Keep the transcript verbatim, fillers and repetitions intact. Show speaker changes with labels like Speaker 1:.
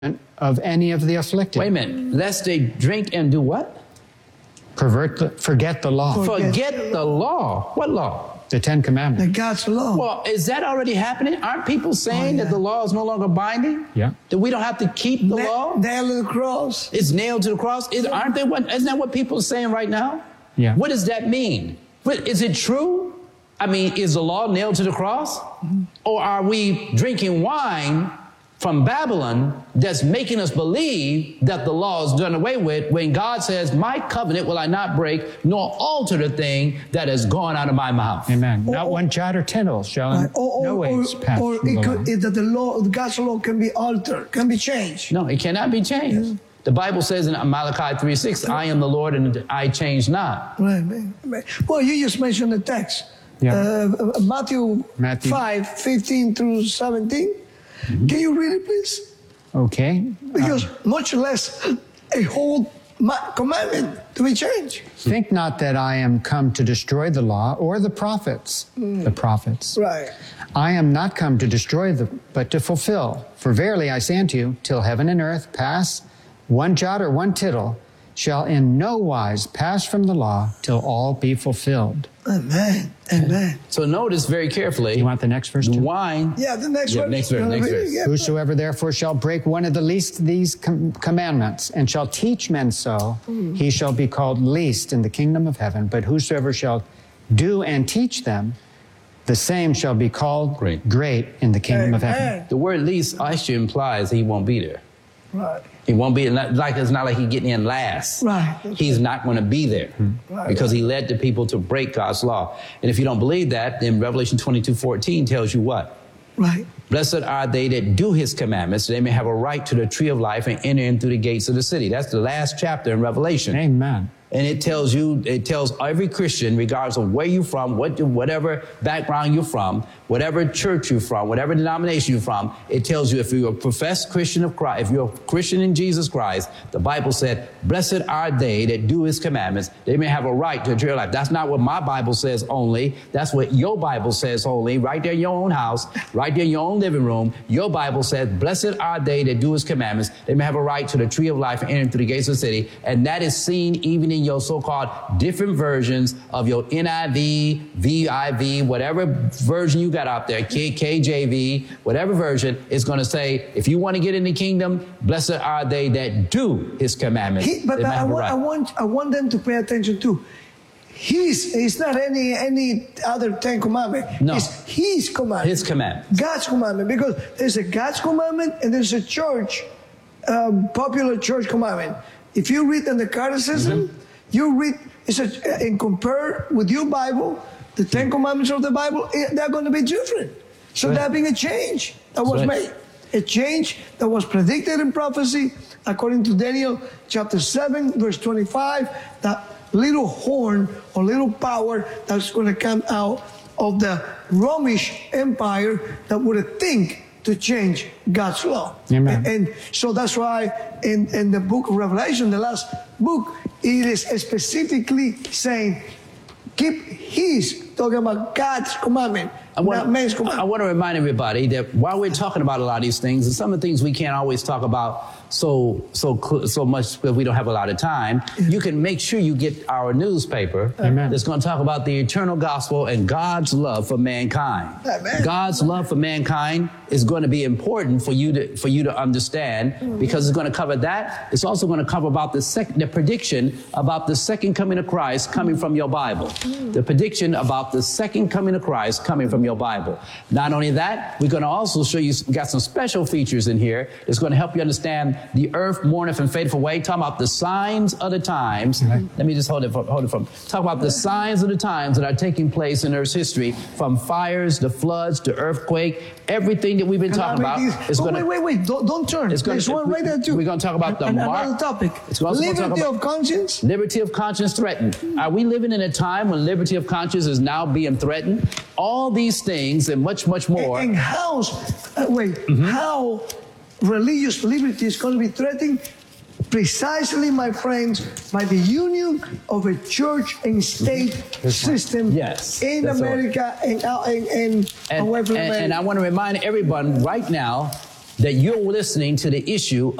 Speaker 1: of any of the afflicted.
Speaker 2: Wait a minute. Lest they drink and do what?
Speaker 1: Pervert the, forget the law.
Speaker 2: Forget, forget the law. What law?
Speaker 1: The Ten Commandments.
Speaker 3: The God's law.
Speaker 2: Well, is that already happening? Aren't people saying oh, yeah. that the law is no longer binding?
Speaker 1: Yeah.
Speaker 2: That we don't have to keep the
Speaker 3: Na-
Speaker 2: law?
Speaker 3: Nailed to the cross.
Speaker 2: It's nailed to the cross? Is, aren't they what, isn't that what people are saying right now?
Speaker 1: Yeah.
Speaker 2: What does that mean? Is it true? I mean, is the law nailed to the cross? Mm-hmm. Or are we drinking wine from Babylon that's making us believe that the law is done away with when God says, my covenant will I not break, nor alter the thing that has gone out of my mouth.
Speaker 1: Amen.
Speaker 3: Or,
Speaker 1: not
Speaker 3: or,
Speaker 1: one jot or tittle shall in
Speaker 3: or,
Speaker 1: no ways pass
Speaker 3: Or
Speaker 1: from
Speaker 3: it
Speaker 1: the
Speaker 3: could,
Speaker 1: law.
Speaker 3: it, that the law, God's law can be altered, can be changed.
Speaker 2: No, it cannot be changed. Yeah. The Bible says in Malachi three six, I am the Lord and I change not.
Speaker 3: Right, right. Well, you just mentioned the text.
Speaker 1: Yeah.
Speaker 3: Uh, Matthew,
Speaker 1: Matthew
Speaker 3: five, fifteen through seventeen. Mm-hmm. Can you read it, please?
Speaker 1: Okay.
Speaker 3: Because
Speaker 1: um,
Speaker 3: much less a whole commandment to be changed.
Speaker 1: Think not that I am come to destroy the law or the prophets. Mm. The prophets.
Speaker 3: Right.
Speaker 1: I am not come to destroy them, but to fulfill. For verily I say unto you, till heaven and earth pass, one jot or one tittle shall in no wise pass from the law till all be fulfilled.
Speaker 3: Amen. Amen.
Speaker 2: So notice very carefully.
Speaker 1: You want the next verse?
Speaker 2: The
Speaker 1: too?
Speaker 2: wine.
Speaker 3: Yeah, the next
Speaker 2: yeah,
Speaker 3: verse.
Speaker 2: Next verse. Next verse.
Speaker 3: Yeah.
Speaker 1: Whosoever therefore shall break one of the least of these com- commandments and shall teach men so, mm. he shall be called least in the kingdom of heaven. But whosoever shall do and teach them, the same shall be called
Speaker 2: great,
Speaker 1: great in the kingdom
Speaker 3: Amen.
Speaker 1: of heaven.
Speaker 2: The word least actually implies he won't be there.
Speaker 3: Right.
Speaker 2: He won't be, like it's not like he's getting in last.
Speaker 3: Right.
Speaker 2: He's not going to be there
Speaker 3: right,
Speaker 2: because
Speaker 3: right.
Speaker 2: he led the people to break God's law. And if you don't believe that, then Revelation twenty-two fourteen tells you what?
Speaker 3: Right.
Speaker 2: Blessed are they that do his commandments, so they may have a right to the tree of life and enter in through the gates of the city. That's the last chapter in Revelation.
Speaker 1: Amen.
Speaker 2: And it tells you, it tells every Christian, regardless of where you're from, what, whatever background you're from, whatever church you're from, whatever denomination you're from, it tells you if you're a professed Christian of Christ, if you're a Christian in Jesus Christ, the Bible said, blessed are they that do his commandments. They may have a right to eternal life. That's not what my Bible says only. That's what your Bible says only, right there in your own house, right there in your own living room. Your Bible says, blessed are they that do his commandments. They may have a right to the tree of life and enter through the gates of the city. And that is seen even in your so-called different versions of your N I V, V I V, whatever version you got out there, K, KJV, whatever version is going to say, if you want to get in the kingdom, blessed are they that do his commandments.
Speaker 3: He, but but I, want, right. I, want, I want them to pay attention too. His, it's not any any other Ten Commandment.
Speaker 2: No.
Speaker 3: It's his commandment.
Speaker 2: His commandment.
Speaker 3: God's commandment. Because there's a God's commandment and there's a church, um, popular church commandment. If you read in the catechism, mm-hmm. you read, it's a, and compare with your Bible, the Ten Commandments of the Bible, they're going to be different. So right. there being a change that was right. made. A change that was predicted in prophecy, according to Daniel chapter seven, verse twenty-five, that little horn or little power that's going to come out of the Romish Empire that would think to change God's law.
Speaker 1: Amen.
Speaker 3: And, and so that's why in, in the book of Revelation, the last book, it is specifically saying, keep his, talking about God's commandment,
Speaker 2: I want,
Speaker 3: not man's commandment.
Speaker 2: I want to remind everybody that while we're talking about a lot of these things, and some of the things we can't always talk about so so so much because we don't have a lot of time, you can make sure you get our newspaper
Speaker 1: Amen.
Speaker 2: that's going to talk about the eternal gospel and God's love for mankind.
Speaker 3: Amen.
Speaker 2: God's love for mankind is going to be important for you to for you to understand mm-hmm. because it's going to cover that. It's also going to cover about the second the prediction about the second coming of Christ coming from your Bible. Mm-hmm. The prediction about the second coming of Christ coming from your Bible. Not only that, we're going to also show you, we got some special features in here that's going to help you understand the earth mourneth and faithful way. Talking about the signs of the times. Mm-hmm. Let me just hold it from, hold it from. Talk about the signs of the times that are taking place in Earth's history, from fires, to floods, to earthquake, everything that we've been
Speaker 3: Can
Speaker 2: talking about.
Speaker 3: Is oh, going to, wait, wait, wait! Don't, don't turn.
Speaker 2: It's
Speaker 3: There's one right there too.
Speaker 2: We're going to talk about the
Speaker 3: An,
Speaker 2: mark.
Speaker 3: Another topic.
Speaker 2: It's also
Speaker 3: liberty
Speaker 2: about
Speaker 3: of conscience.
Speaker 2: Liberty of conscience threatened. Are we living in a time when liberty of conscience is now being threatened? All these things and much, much more.
Speaker 3: And, and how? Uh, wait, mm-hmm. how religious liberty is going to be threatened? Precisely, my friends, by the union of a church and state system
Speaker 2: yes,
Speaker 3: in America and, and, and,
Speaker 2: and,
Speaker 3: away from
Speaker 2: and,
Speaker 3: America.
Speaker 2: And I want to remind everyone right now that you're listening to the issue